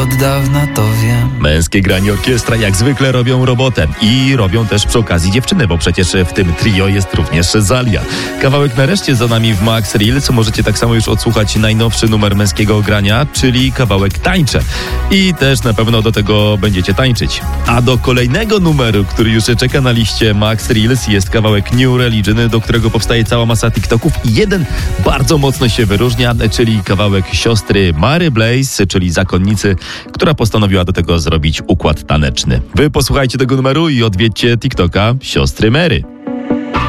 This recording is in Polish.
od dawna to wiem. Męskie granie orkiestra jak zwykle robią robotę. I robią też przy okazji dziewczyny, bo przecież w tym trio jest również Zalia. Kawałek nareszcie za nami w Max Reels. Możecie tak samo już odsłuchać najnowszy numer męskiego grania, czyli kawałek Tańczę. I też na pewno do tego będziecie tańczyć. A do kolejnego numeru, który już czeka na liście Max Reels, jest kawałek New Religion, do którego powstaje cała masa TikToków. I jeden bardzo mocno się wyróżnia, czyli kawałek siostry Mary Blaze, czyli zakonnicy, która postanowiła do tego zrobić układ taneczny. Wy posłuchajcie tego numeru i odwiedźcie TikToka siostry Mary.